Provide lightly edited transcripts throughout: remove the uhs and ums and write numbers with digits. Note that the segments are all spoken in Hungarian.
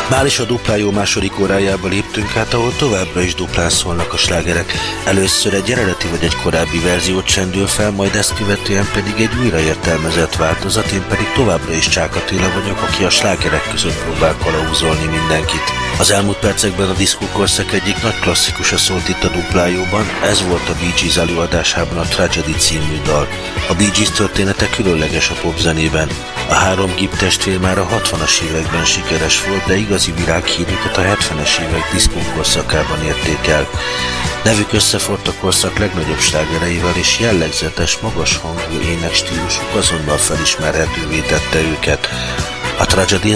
Már is a Duplájó második órájába léptünk át, ahol továbbra is duplán szólnak a slágerek. Először egy eredeti vagy egy korábbi verziót csendül fel, majd ezt követően pedig egy újraértelmezett változat, én pedig továbbra is Csák Attila vagyok, aki a slágerek között próbál kalauzolni mindenkit. Az elmúlt percekben a diszkókorszak egyik nagy klasszikusa szólt itt a Duplájóban, ez volt a Bee Gees előadásában a Tragedy című dal. A Bee Gees története különleges a popzenében. A három Gibb testvér már a 60-as években sikeres volt, de igazi világhírüket a 70-es évek diszkókorszakában érték el. Nevük összefort a korszak legnagyobb slágereivel, és jellegzetes, magas hangú énekstílusuk azonnal felismerhetővé tette őket. A Tragedy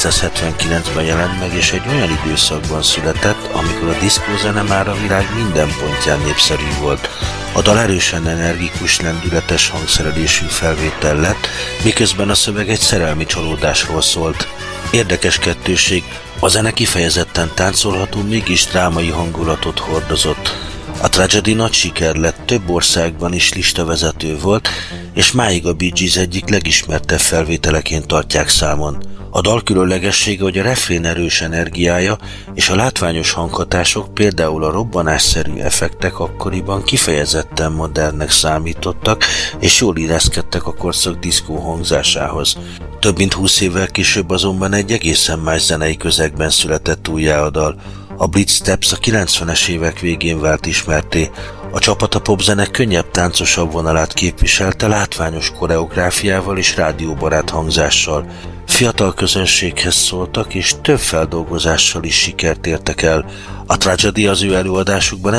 1979-ben jelent meg, és egy olyan időszakban született, amikor a diszkózene már a világ minden pontján népszerű volt. A dal erősen energikus, lendületes hangszerelésű felvétel lett, miközben a szöveg egy szerelmi csalódásról szólt. Érdekes kettőség, a zene kifejezetten táncolható, mégis drámai hangulatot hordozott. A Tragedy nagy siker lett, több országban is listavezető volt, és máig a Bee Gees egyik legismertebb felvételeként tartják számon. A dal különlegessége, hogy a refrén erős energiája és a látványos hanghatások, például a robbanásszerű effektek akkoriban kifejezetten modernnek számítottak, és jól illeszkedtek a korszak diszkó hangzásához. Több mint 20 évvel később azonban egy egészen más zenei közegben született újjá a dal. A Blitz Steps a 90-es évek végén vált ismertté. A csapat a popzene könnyebb, táncosabb vonalát képviselte, látványos koreográfiával és rádióbarát hangzással. Fiatal közönséghez szóltak, és több feldolgozással is sikert értek el. A Tragedy az ő előadásukban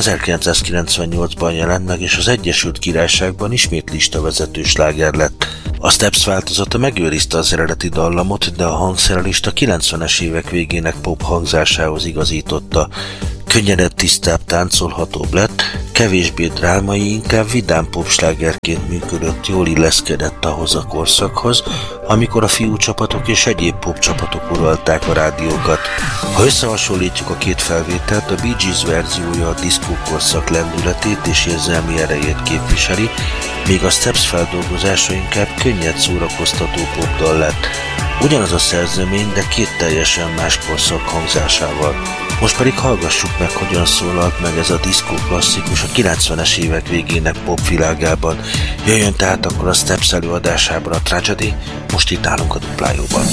1998-ban jelent meg, és az Egyesült Királyságban ismét listavezető sláger lett. A Steps változata megőrizte az eredeti dallamot, de a hangszerelést a 90-es évek végének pop hangzásához igazította. Könnyedebb, tisztább, táncolhatóbb lett, kevésbé drámai, inkább vidám popslágerként működött, jól illeszkedett ahhoz a korszakhoz, amikor a fiúcsapatok és egyéb popcsapatok uralták a rádiókat. Ha összehasonlítjuk a két felvételt, a Bee Gees verziója a diszkókorszak lendületét és érzelmi erejét képviseli, míg a Steps feldolgozása inkább könnyed, szórakoztató popdal lett. Ugyanaz a szerzemény, de két teljesen más korszak hangzásával. Most pedig hallgassuk meg, hogyan szólalt meg ez a diszkó klasszikus a 90-es évek végének popvilágában. Jöjjön tehát akkor a Steps előadásában a Tragedy, most itt állunk a Duplájóban.